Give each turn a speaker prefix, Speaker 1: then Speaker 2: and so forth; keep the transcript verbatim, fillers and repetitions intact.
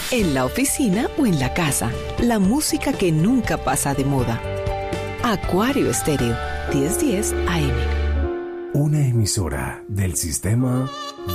Speaker 1: en la oficina o en la casa. La música que nunca pasa de moda. Acuario Estéreo, diez diez A M.
Speaker 2: Una emisora del sistema